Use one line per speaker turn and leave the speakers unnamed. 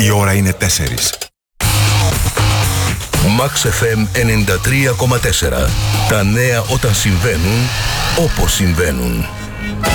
Η ώρα είναι 4.
Max FM 93,4. Τα νέα όταν συμβαίνουν, όπως συμβαίνουν.